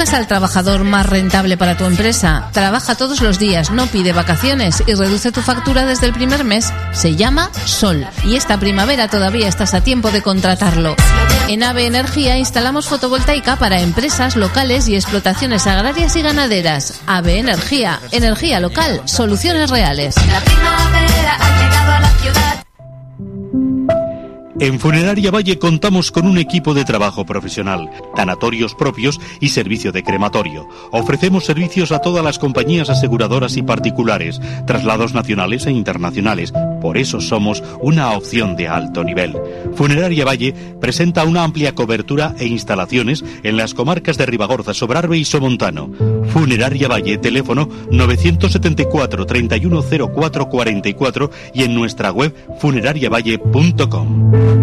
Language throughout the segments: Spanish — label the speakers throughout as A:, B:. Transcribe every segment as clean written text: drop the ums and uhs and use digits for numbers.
A: ¿Buscas al trabajador más rentable para tu empresa? Trabaja todos los días, no pide vacaciones y reduce tu factura desde el primer mes. Se llama Sol y esta primavera todavía estás a tiempo de contratarlo. En AVE Energía instalamos fotovoltaica para empresas locales y explotaciones agrarias y ganaderas. AVE Energía, energía local, soluciones reales.
B: La primavera ha llegado a la ciudad.
C: En Funeraria Valle contamos con un equipo de trabajo profesional, tanatorios propios y servicio de crematorio. Ofrecemos servicios a todas las compañías aseguradoras y particulares, traslados nacionales e internacionales. Por eso somos una opción de alto nivel. Funeraria Valle presenta una amplia cobertura e instalaciones en las comarcas de Ribagorza, Sobrarbe y Somontano. Funeraria Valle, teléfono 974 3104 44 y en nuestra web funerariavalle.com.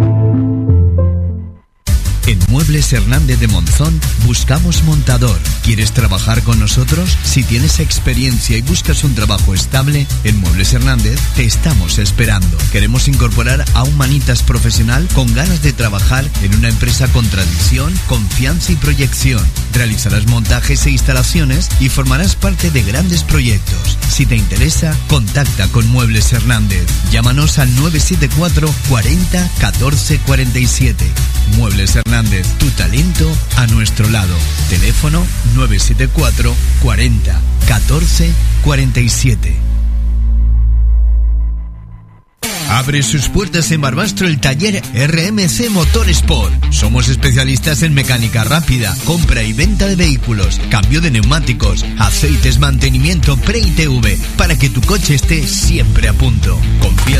D: En Muebles Hernández de Monzón buscamos montador. ¿Quieres trabajar con nosotros? Si tienes experiencia y buscas un trabajo estable, en Muebles Hernández te estamos esperando. Queremos incorporar a un manitas profesional con ganas de trabajar en una empresa con tradición, confianza y proyección. Realizarás montajes e instalaciones y formarás parte de grandes proyectos. Si te interesa, contacta con Muebles Hernández. Llámanos al 974 40 14 47. Muebles Hernández, tu talento a nuestro lado. Teléfono 974 40 14 47. Abre sus puertas en Barbastro el taller RMC Motorsport. Somos especialistas en mecánica rápida, compra y venta de vehículos, cambio de neumáticos, aceites, mantenimiento pre-ITV, para que tu coche esté siempre a punto. Confía